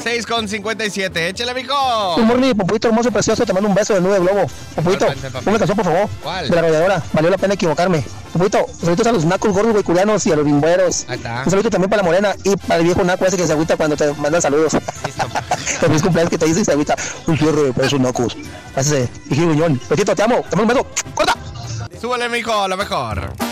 6:57. Échale, mijo. Un morning, Popito hermoso y precioso, te mando un beso del Nube Globo. Popito, una canción, por favor. ¿Cuál? De la arrolladora. Valió la pena equivocarme. Popito, saludos a los nacos gordos hueculianos y a los bimbueros. Ahí está. Un saludo también para la morena y para el viejo naco ese que se agüita cuando te mandan saludos. Feliz cumpleaños que te dice y se agüita. Un cierre para esos nacos. Pásese, hijo Guiñón. Petito, te amo. Te mando un beso. ¡Corta! Súbele, mijo, lo mejor.